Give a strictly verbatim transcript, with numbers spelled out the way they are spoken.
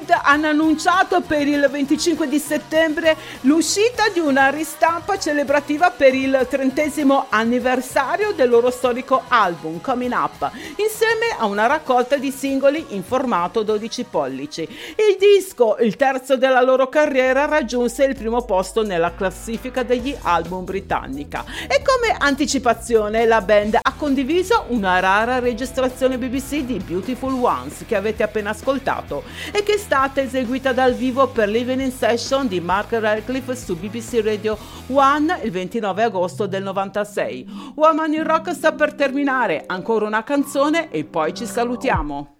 Band hanno annunciato per il venticinque di settembre l'uscita di una ristampa celebrativa per il trentesimo anniversario del loro storico album Coming Up, insieme a una raccolta di singoli in formato dodici pollici. Il disco, il terzo della loro carriera, raggiunse il primo posto nella classifica degli album britannica e come anticipazione la band ha condiviso una rara registrazione B B C di Beautiful Ones che avete appena ascoltato e che è stata eseguita dal vivo per l'Evening Session di Mark Radcliffe su B B C Radio uno il ventinove agosto del novantasei. Woman in Rock sta per terminare, ancora una canzone e poi ci salutiamo.